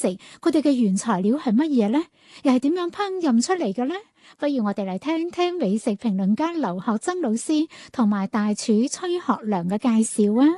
食，佢哋嘅原材料係乜嘢呢？又係點樣烹飪出嚟嘅呢？不如我哋嚟聽聽美食評論家劉學曾老師同埋大廚崔學良嘅介紹啊！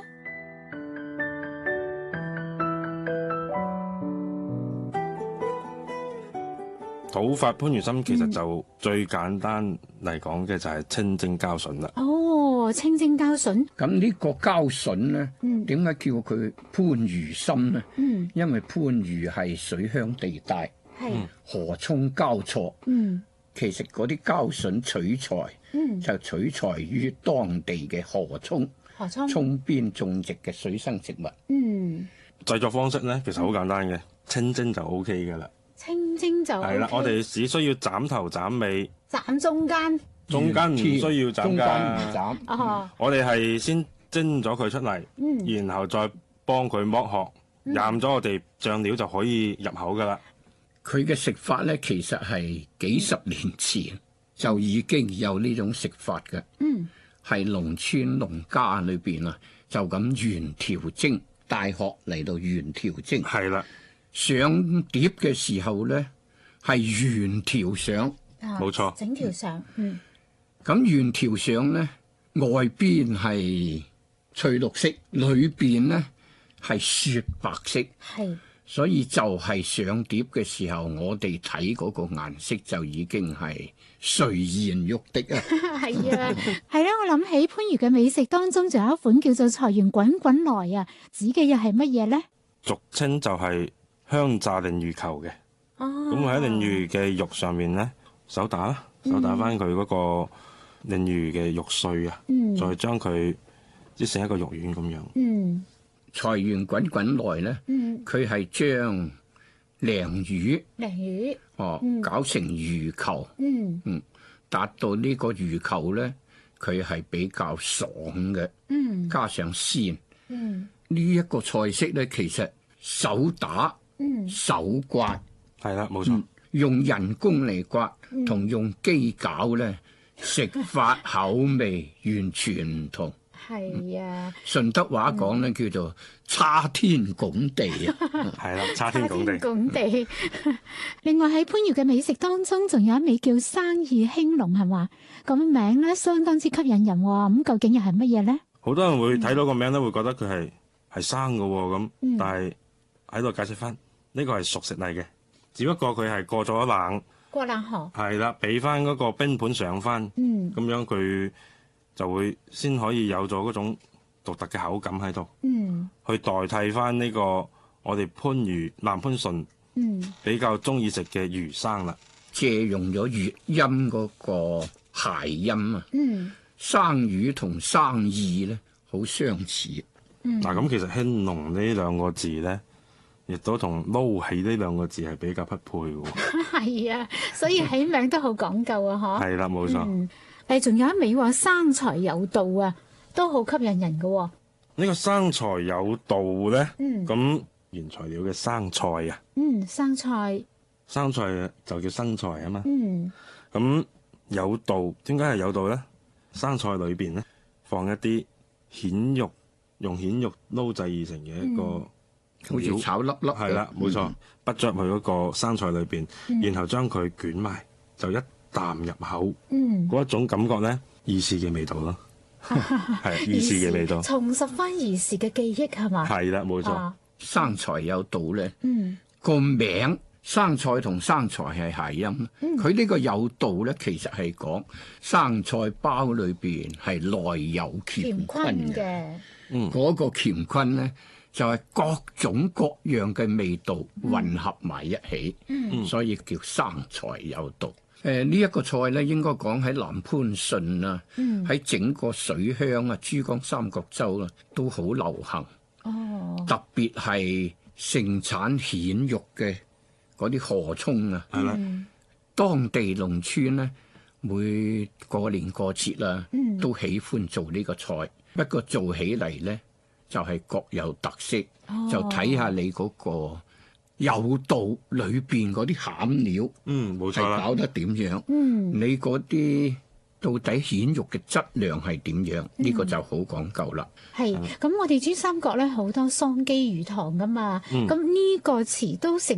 土法番禺參其實就最簡單嚟講嘅就係清蒸膠筍啦。 哦，清蒸膠筍。 咁呢個膠筍咧，點解叫佢番禺參咧？因為番禺係水鄉地帶，河涌交錯。其實嗰啲膠筍取材就取材於當地嘅河涌邊種植嘅水生植物。 製作方式咧其實好簡單嘅，清蒸就 O K 㗎啦。 清蒸就係啦， 我哋只需要斬頭斬尾， 斬中間唔需要斬㗎。 中間唔斬。 我哋係先蒸咗佢出嚟，然後再幫佢剝殼，蘸咗我哋醬料就可以入口㗎啦。 佢嘅食法咧，其實係幾十年前就已經有呢種食法嘅。係農村農家裏邊啊，就咁原條蒸，大殼嚟到原條蒸。係啦。上碟嘅時候咧，係原條上， 冇錯， 整條上。 咁原條上咧，外邊係翠綠色，裏邊咧係雪白色。所以就係上碟嘅時候，我哋睇嗰個顏色就已經係垂涎欲滴啊！ 係啊，係啦，我諗起番禺嘅美食當中，仲有一款叫做財源滾滾來啊，指嘅又係乜嘢咧？ 俗稱就係香炸鯪魚球嘅。咁喺鯪魚嘅肉上面咧，手打翻佢嗰個鯪魚嘅肉碎啊，再將佢擠成一個肉丸咁樣。財源滾滾來咧，佢係將鯪魚搞成魚球，達到呢個魚球咧，佢係比較爽嘅，加上鮮。呢一個菜式咧，其實手打、手刮，係啦，冇錯。用人工嚟刮同用機攪咧，食法口味完全唔同。 係啊， 順德話講咧叫做差天拱地啊， 係啦，差天拱地。 另外喺番禺嘅美食當中，仲有一味叫生意興隆，係嘛？咁名咧相當之吸引人喎。咁究竟又係乜嘢咧？ 好多人會睇到個名咧，會覺得佢係生嘅喎咁，但係喺度解釋翻，呢個係熟食嚟嘅，只不過佢係過咗冷河，係啦，俾翻嗰個冰盤上翻，咁樣佢就會先可以有咗嗰種獨特嘅口感喺度，去代替翻呢個我哋南番順比較中意食嘅魚生啦。 借用咗粵音嗰個諧音啊，生魚同生意咧好相似。 咁其實興隆呢兩個字咧，亦都同撈起呢兩個字係比較匹配嘅喎。係啊，所以起名都好講究啊， 係啦，冇錯。 仲有一味話生財有道啊，都好吸引人嘅。 呢個生財有道咧，咁原材料嘅生菜啊，生菜就叫生財啊嘛。咁有道點解係有道咧？生菜裏邊咧放一啲蜆肉，用蜆肉撈製而成嘅一個好似炒粒粒， 係啦，冇錯，畢咗入去嗰個生菜裏邊，然後將佢捲埋，就一啖入口，嗰一種感覺咧，兒時嘅味道咯，係兒時嘅味道， 重拾翻兒時嘅記憶係嘛？ 係啦，冇錯。 生財有道咧，個名生菜同生財係諧音，佢呢個有道咧，其實係講生菜包裏邊係內有乾坤嘅，嗰個乾坤咧就係各種各樣嘅味道混合埋一起，所以叫生財有道。呢一個菜咧，應該講喺南番順啊，喺整個水鄉啊、珠江三角洲啊，都好流行。特別係盛產蜆肉嘅嗰啲河涌啊，當地農村咧，每過年過節啊，都喜歡做呢個菜。不過做起嚟咧，就係各有特色，就睇下你嗰個有道裏邊嗰啲餡料， 冇錯啦， 係搞得點樣？你嗰啲到底蜆肉嘅質量係點樣？呢個就好講究啦。 係咁，我哋珠三角咧好多桑基魚塘噶嘛，咁呢個詞都成